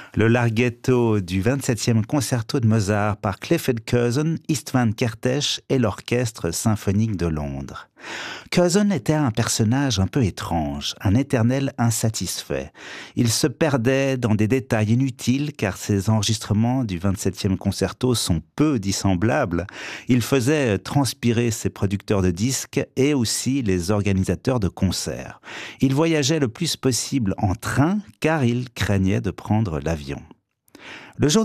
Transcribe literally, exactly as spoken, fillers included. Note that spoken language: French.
Le larghetto du vingt-septième concerto de Mozart par Clifford Curzon, István Kertész et l'Orchestre symphonique de Londres. Curzon était un personnage un peu étrange, un éternel insatisfait. Il se perdait dans des détails inutiles car ses enregistrements du vingt-septième concerto sont peu dissemblables. Il faisait transpirer ses producteurs de disques et aussi les organisateurs de concerts. Il voyageait le plus possible en train car il craignait de prendre l'avion. Le jour